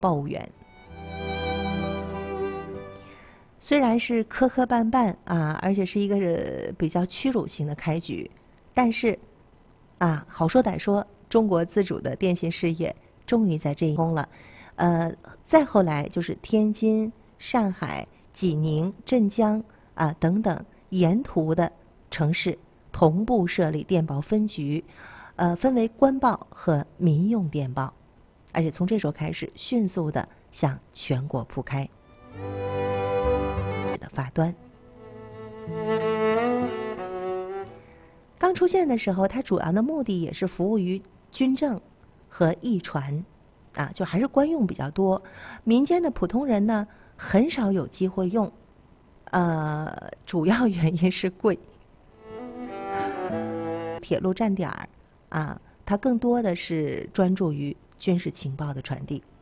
报务员。虽然是磕磕绊绊啊，而且是一个比较屈辱性的开局，但是啊，好说歹说，中国自主的电信事业终于在这一空了。再后来就是天津、上海、济宁、镇江啊等等沿途的城市同步设立电报分局，分为官报和民用电报，而且从这时候开始迅速的向全国铺开的发端。刚出现的时候，它主要的目的也是服务于军政和驿传啊，就还是官用比较多，民间的普通人呢很少有机会用，主要原因是贵。铁路站点啊，它更多的是专注于军事情报的传递。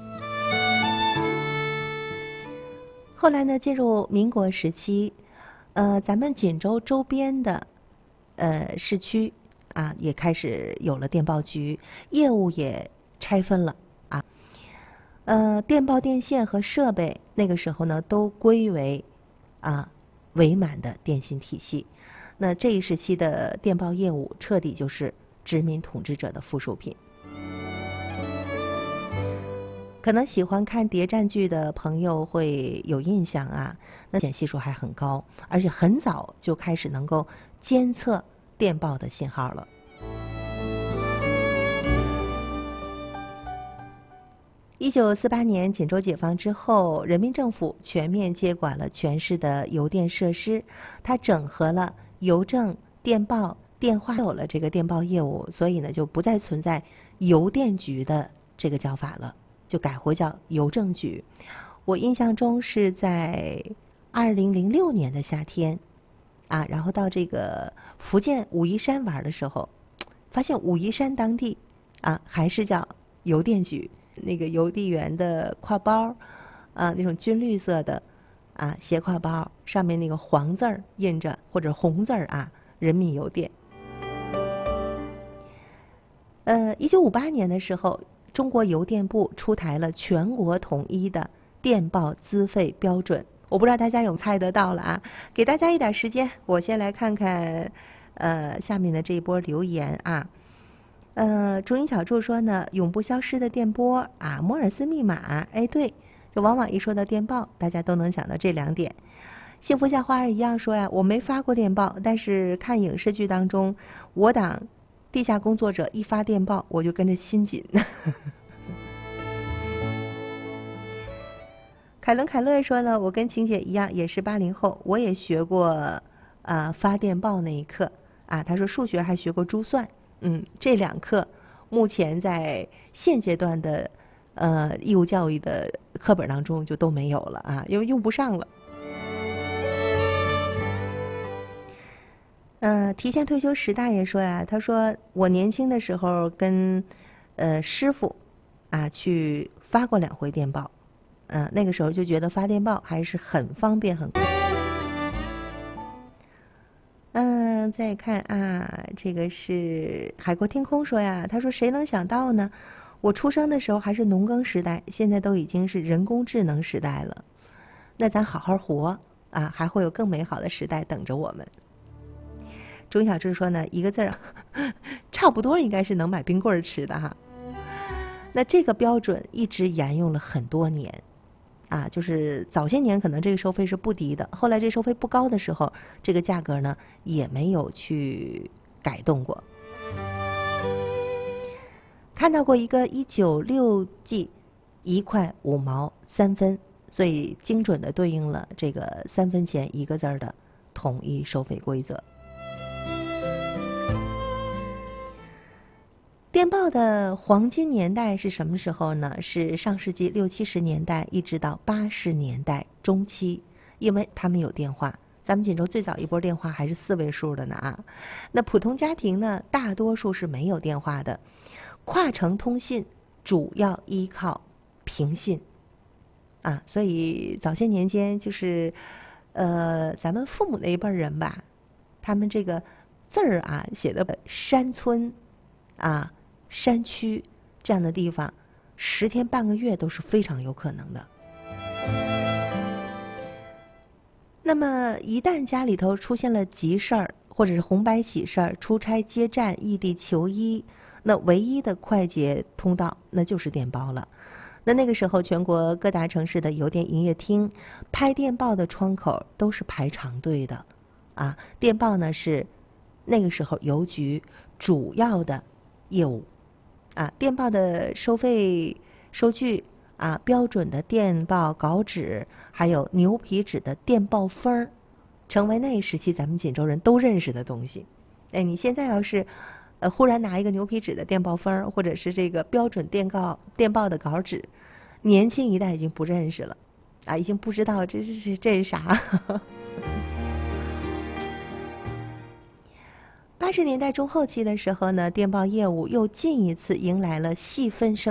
后来呢，进入民国时期，咱们锦州周边的市区啊，也开始有了电报局，业务也拆分了啊。电报电线和设备那个时候呢，都归为伪满的电信体系。那这一时期的电报业务彻底就是殖民统治者的附属品。可能喜欢看谍战剧的朋友会有印象啊，那显系数还很高，而且很早就开始能够监测电报的信号了。1948年锦州解放之后，人民政府全面接管了全市的邮电设施，它整合了邮政、电报、电话，有了这个电报业务，所以呢就不再存在邮电局的这个叫法了，就改回叫邮政局。我印象中是在2006年的夏天啊，然后到这个福建武夷山玩的时候，发现武夷山当地啊还是叫邮电局。那个邮递员的挎包啊，那种军绿色的啊斜挎包，上面那个黄字儿印着，或者红字儿啊，人民邮电。1958年的时候，中国邮电部出台了全国统一的电报资费标准。我不知道大家有猜得到了啊？给大家一点时间，我先来看看下面的这一波留言啊。朱英小柱说呢，永不消失的电波啊，摩尔斯密码，哎，对，这往往一说到电报，大家都能想到这两点。幸福像花儿一样说呀，我没发过电报，但是看影视剧当中，我党地下工作者一发电报，我就跟着心紧。凯伦凯勒说呢，我跟晴姐一样，也是80后，我也学过发电报那一课啊。他说数学还学过珠算。这两课目前在现阶段的义务教育的课本当中就都没有了啊，因为用不上了。提前退休石大爷说呀，他说我年轻的时候跟师傅啊去发过2回电报，那个时候就觉得发电报还是很方便很。再看啊，这个是海阔天空说呀，他说谁能想到呢？我出生的时候还是农耕时代，现在都已经是人工智能时代了。那咱好好活啊，还会有更美好的时代等着我们。钟小志说呢，一个字儿，差不多应该是能买冰棍吃的哈。那这个标准一直沿用了很多年。啊，就是早些年可能这个收费是不低的，后来这收费不高的时候，这个价格呢也没有去改动过。看到过一个196G1块5毛3分，所以精准的对应了这个3分钱1个字的统一收费规则。电报的黄金年代是什么时候呢？是上世纪60、70年代一直到80年代中期，因为他们有电话。咱们锦州最早一波电话还是4位数的呢啊。那普通家庭呢，大多数是没有电话的，跨城通信主要依靠平信啊。所以早些年间就是咱们父母那一辈人吧，他们这个字儿写的山村啊山区这样的地方 10天半个月都是非常有可能的。那么一旦家里头出现了急事儿，或者是红白喜事儿、出差接站、异地求医，那唯一的快捷通道那就是电报了。那个时候，全国各大城市的邮电营业厅拍电报的窗口都是排长队的，啊，电报呢是那个时候邮局主要的业务，啊，电报的收费收据啊，标准的电报稿纸，还有牛皮纸的电报封儿，成为那一时期咱们锦州人都认识的东西。哎，你现在要是忽然拿一个牛皮纸的电报封儿，或者是这个标准电报的稿纸，年轻一代已经不认识了，啊，已经不知道这是啥。80年代中后期的时候呢，电报业务又进一次迎来了细分生